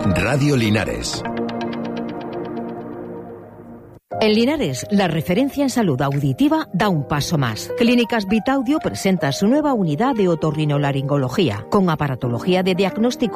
Radio Linares. En Linares, la referencia en salud auditiva da un paso más. Clínicas Vitaudio presenta su nueva unidad de otorrinolaringología, con aparatología de diagnóstico